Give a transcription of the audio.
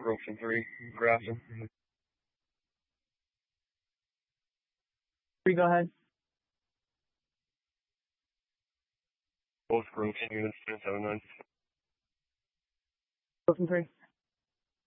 Groveton 3, Grafton. 3, go ahead. Both Groveton units, 1079. Groveton 3.